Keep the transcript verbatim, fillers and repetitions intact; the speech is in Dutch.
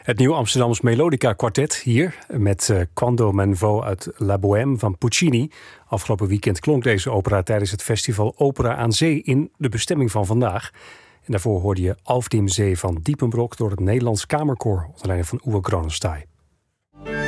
Het Nieuw Amsterdams Melodica Quartet hier met uh, Quando men vo uit La Bohème van Puccini. Afgelopen weekend klonk deze opera tijdens het festival Opera aan Zee in de bestemming van vandaag. En daarvoor hoorde je Auf dem Zee van Diepenbrock door het Nederlands Kamerkoor onder leiding van Uwe Gronenstein.